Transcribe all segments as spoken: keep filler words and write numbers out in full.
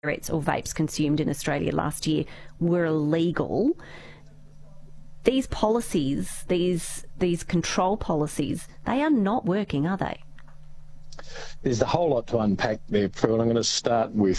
cigarettes or vapes consumed in Australia last year were illegal. These policies, these these control policies, they are not working, are they? There's a whole lot to unpack there, Prue, and I'm going to start with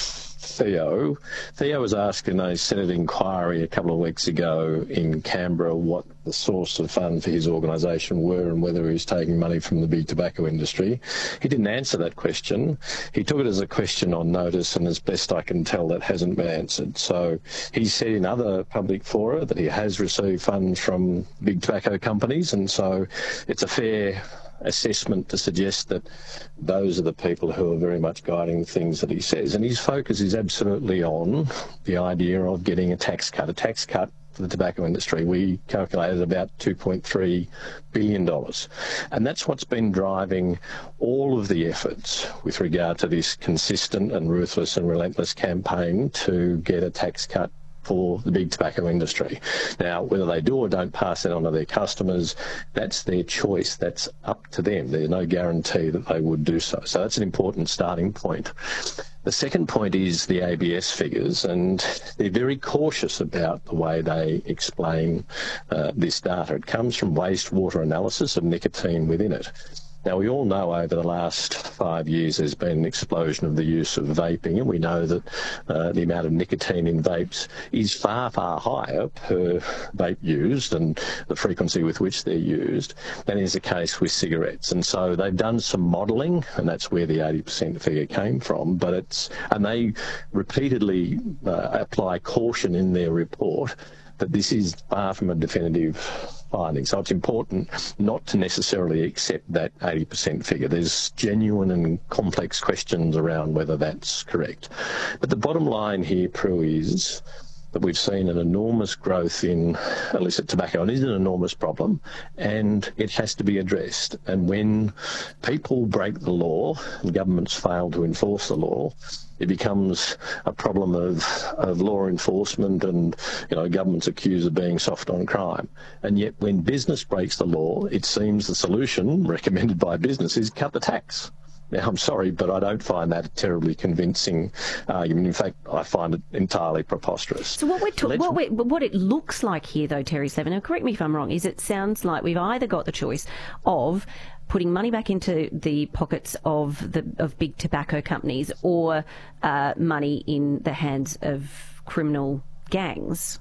Theo. Theo was asked in a Senate inquiry a couple of weeks ago in Canberra what the source of funds for his organisation were and whether he was taking money from the big tobacco industry. He didn't answer that question. He took it as a question on notice, and as best I can tell, that hasn't been answered. So he said in other public fora that he has received funds from big tobacco companies, and so it's a fair assessment to suggest that those are the people who are very much guiding things that he says. And his focus is absolutely on the idea of getting a tax cut, a tax cut for the tobacco industry. We calculated about two point three billion dollars. And that's what's been driving all of the efforts with regard to this consistent and ruthless and relentless campaign to get a tax cut for the big tobacco industry. Now, whether they do or don't pass that on to their customers, that's their choice. That's up to them. There's no guarantee that they would do so. So that's an important starting point. The second point is the A B S figures, and they're very cautious about the way they explain uh, this data. It comes from wastewater analysis of nicotine within it. Now, we all know over the last five years there's been an explosion of the use of vaping, and we know that uh, the amount of nicotine in vapes is far, far higher per vape used and the frequency with which they're used than is the case with cigarettes. And so they've done some modelling, and that's where the eighty percent figure came from, but it's, and they repeatedly uh, apply caution in their report that this is far from a definitive finding. So it's important not to necessarily accept that eighty percent figure. There's genuine and complex questions around whether that's correct. But the bottom line here, Prue, is that we've seen an enormous growth in illicit tobacco. It is an enormous problem, and it has to be addressed. And when people break the law and governments fail to enforce the law, it becomes a problem of, of law enforcement, and you know, governments accused of being soft on crime. And yet when business breaks the law, it seems the solution recommended by business is cut the tax. Now, I'm sorry, but I don't find that a terribly convincing argument. In fact, I find it entirely preposterous. So what, we're ta- what, we're, what it looks like here, though, Terry Seven, and correct me if I'm wrong, is it sounds like we've either got the choice of putting money back into the pockets of the of big tobacco companies or uh, money in the hands of criminal gangs.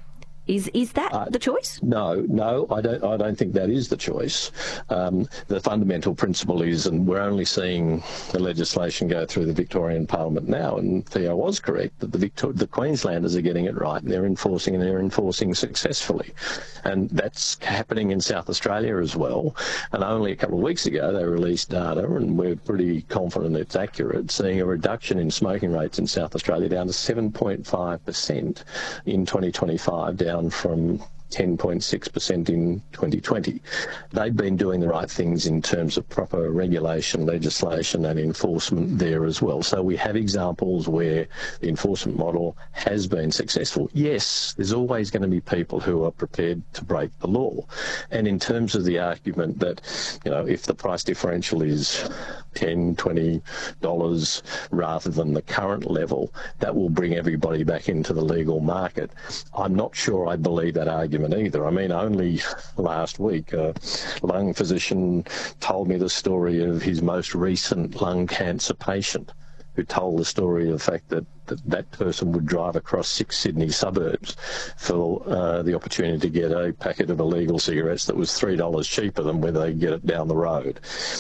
Is is that uh, the choice? No, no, I don't. I don't think that is the choice. Um, the fundamental principle is, and we're only seeing the legislation go through the Victorian Parliament now. And Theo was correct that the Victor- the Queenslanders are getting it right, and they're enforcing, and they're enforcing successfully. And that's happening in South Australia as well. And only a couple of weeks ago they released data, and we're pretty confident it's accurate, seeing a reduction in smoking rates in South Australia down to seven point five percent in twenty twenty-five, down from ten point six percent in twenty twenty. They've been doing the right things in terms of proper regulation, legislation and enforcement there as well. So we have examples where the enforcement model has been successful. Yes, there's always going to be people who are prepared to break the law. And in terms of the argument that, you know, if the price differential is ten dollars, twenty dollars rather than the current level, that will bring everybody back into the legal market. I'm not sure I believe that argument either. I mean, only last week a lung physician told me the story of his most recent lung cancer patient, who told the story of the fact that that, that person would drive across six Sydney suburbs for uh, the opportunity to get a packet of illegal cigarettes that was three dollars cheaper than where they get it down the road.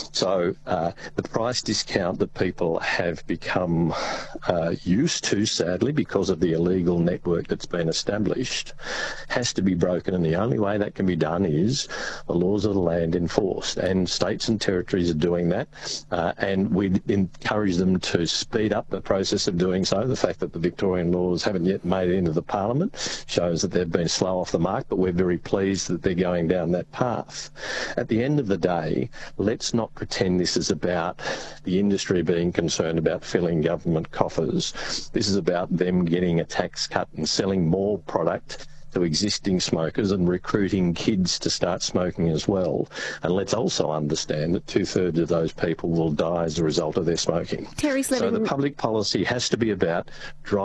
So uh, the price discount that people have become uh, used to, sadly, because of the illegal network that's been established, has to be broken, and the only way that can be done is the laws of the land enforced, and states and territories are doing that, uh, and we encourage them to speed up the process of doing so. The fact that the Victorian laws haven't yet made it into the Parliament shows that they've been slow off the mark, but we're very pleased that they're going down that path. At the end of the day, let's not pretend this is about the industry being concerned about filling government coffers. This is about them getting a tax cut and selling more product to existing smokers and recruiting kids to start smoking as well. And let's also understand that two-thirds of those people will die as a result of their smoking. Terry So Slevin, the public policy has to be about driving